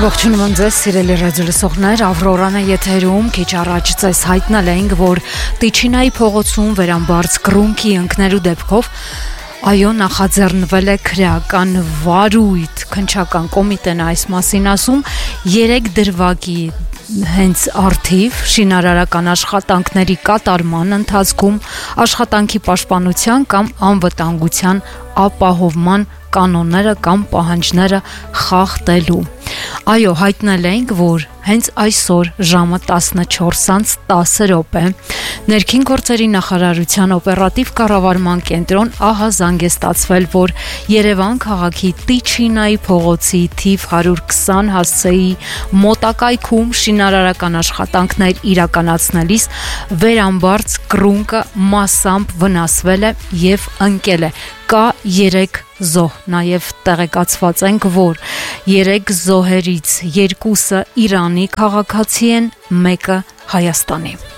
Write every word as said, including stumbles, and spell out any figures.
Ողջունում եմ ձեզ, սիրելի ռադիոլսողներ, Ավրորան է եթերում, քիչ առաջ ձեզ հայտնել էինք, որ Տիչինայի փողոցում վերամբարձ կռունկի ընկնելու դեպքով այո նախաձեռնվել է քրեական վարույթ, քննչական կոմիտեն այս մասին ասում, երեք դրվագի հենց արդիվ շինարարական աշխատանքների կատարման ընթացքում աշխատանքի պաշտպանության կամ անվտանգության ապահովման կանոնները կամ պահանջները խախտելու։ Այո, հայտնել ենք, որ հենց այսօր ժամը տասնչորս տասը րոպե Ներքին գործերի նախարարության օպերատիվ կառավարման կենտրոն ահա զանգեստացվել, որ Երևան քաղաքի Տիչինայի փողոցի թիվ հարյուր քսան հասցեի մոտակայքում շինարարական աշխատանքներ իրականացնելիս վերամբարձ կռունկը մասամբ վնասվել է եւ ընկել է։ Կա երեք զոհ, նաև տեղեկացված ենք, որ երեք զոհերից երկուսը Իրանի քաղաքացի են, մեկը Հայաստանի։